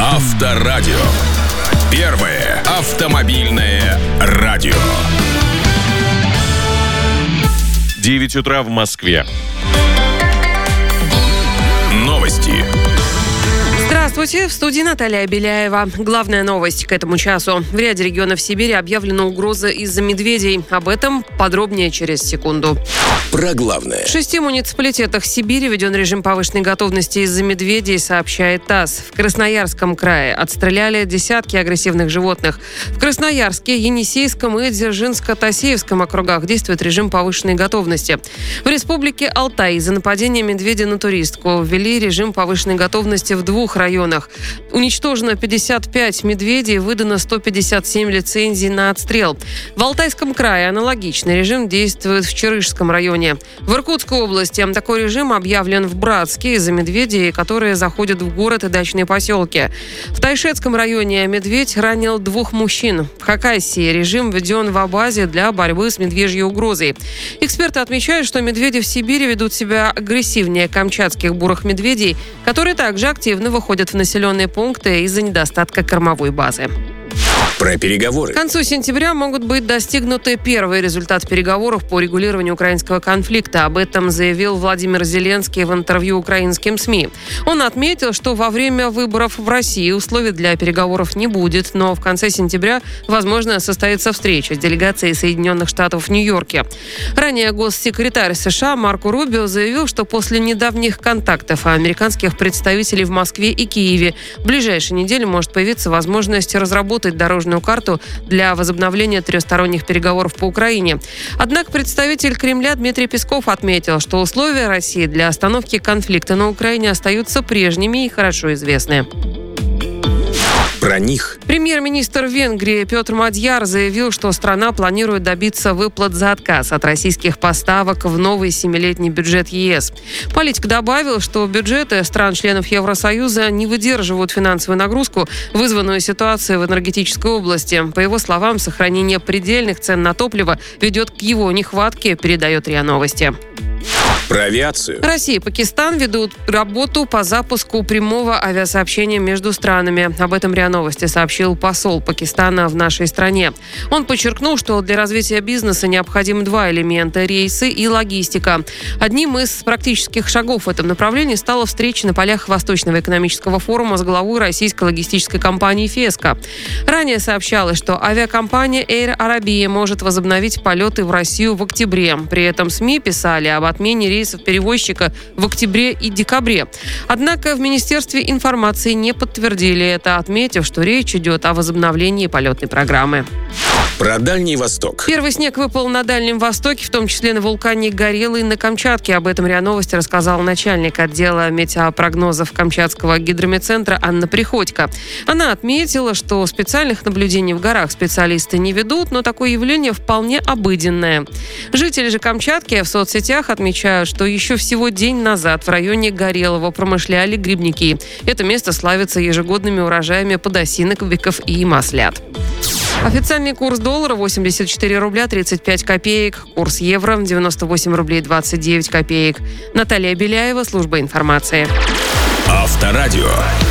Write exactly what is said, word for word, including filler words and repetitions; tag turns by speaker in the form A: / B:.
A: Авторадио. Первое автомобильное радио.
B: девять утра в Москве.
A: Новости.
C: Здравствуйте, в студии Наталья Беляева. Главная новость к этому часу. В ряде регионов Сибири объявлена угроза из-за медведей. Об этом подробнее через секунду.
A: Про главное.
C: В шести муниципалитетах Сибири введен режим повышенной готовности из-за медведей, сообщает ТАСС. В Красноярском крае отстреляли десятки агрессивных животных. В Красноярске, Енисейском и Дзержинско-Тасеевском округах действует режим повышенной готовности. В республике Алтай из-за нападения медведя на туристку ввели режим повышенной готовности в двух районах. Уничтожено пятьдесят пять медведей, выдано сто пятьдесят семь лицензий на отстрел. В Алтайском крае аналогичный режим действует в Чарышском районе. В Иркутской области такой режим объявлен в Братске из-за медведей, которые заходят в город и дачные поселки. В Тайшетском районе медведь ранил двух мужчин. В Хакасии режим введен в Абазе для борьбы с медвежьей угрозой. Эксперты отмечают, что медведи в Сибири ведут себя агрессивнее камчатских бурых медведей, которые также активно выходят в населенные пункты из-за недостатка кормовой базы.
A: Про переговоры.
C: К концу сентября могут быть достигнуты первые результаты переговоров по регулированию украинского конфликта. Об этом заявил Владимир Зеленский в интервью украинским СМИ. Он отметил, что во время выборов в России условий для переговоров не будет, но в конце сентября, возможно, состоится встреча с делегацией Соединенных Штатов в Нью-Йорке. Ранее госсекретарь США Марко Рубио заявил, что после недавних контактов американских представителей в Москве и Киеве в ближайшие недели может появиться возможность разработать дорожную карту для возобновления трехсторонних переговоров по Украине. Однако представитель Кремля Дмитрий Песков отметил, что условия России для остановки конфликта на Украине остаются прежними и хорошо известны.
A: Про них.
C: Премьер-министр Венгрии Петр Мадьяр заявил, что страна планирует добиться выплат за отказ от российских поставок в новый семилетний бюджет ЕС. Политик добавил, что бюджеты стран-членов Евросоюза не выдерживают финансовую нагрузку, вызванную ситуацией в энергетической области. По его словам, сохранение предельных цен на топливо ведет к его нехватке, передает РИА Новости.
A: Про авиацию.
C: Россия и Пакистан ведут работу по запуску прямого авиасообщения между странами. Об этом РИА Новости сообщил посол Пакистана в нашей стране. Он подчеркнул, что для развития бизнеса необходимы два элемента – рейсы и логистика. Одним из практических шагов в этом направлении стала встреча на полях Восточного экономического форума с главой российской логистической компании «Феска». Ранее сообщалось, что авиакомпания Air Arabia может возобновить полеты в Россию в октябре. При этом СМИ писали об отмене рейсов перевозчика в октябре и декабре. Однако в Министерстве информации не подтвердили это, отметив, что речь идет о возобновлении полетной программы.
A: Про Дальний Восток.
C: Первый снег выпал на Дальнем Востоке, в том числе на вулкане Горелый на Камчатке. Об этом РИА Новости рассказал начальник отдела метеопрогнозов Камчатского гидрометцентра Анна Приходько. Она отметила, что специальных наблюдений в горах специалисты не ведут, но такое явление вполне обыденное. Жители же Камчатки в соцсетях отмечают, что еще всего день назад в районе Горелого промышляли грибники. Это место славится ежегодными урожаями подосинок, быков и маслят. Официальный курс доллара восемьдесят четыре рубля тридцать пять копеек. Курс евро девяносто восемь рублей двадцать девять копеек. Наталья Беляева, служба информации.
A: Авторадио.